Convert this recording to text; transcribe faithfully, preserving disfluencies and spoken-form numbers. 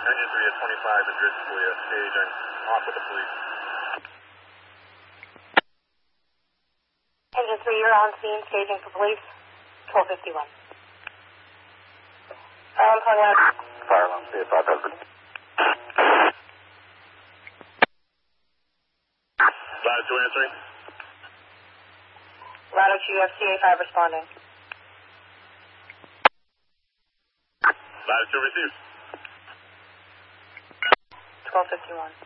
Engine three at twenty-five is good for you. Staging. Off with the police. Engine three, you're on scene, staging for police. twelve fifty-one. I'm calling out. Fire alarm, C A five Bedford. Latitude answering. Latitude, you have C A five responding. Latitude received. twelve fifty-one.